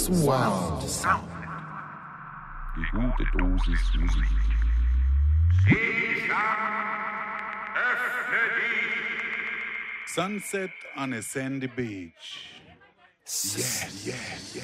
Surround Sound. Die gute Dosis Musik. Öffne dich! Sunset on a sandy beach. Yes, yes, yes.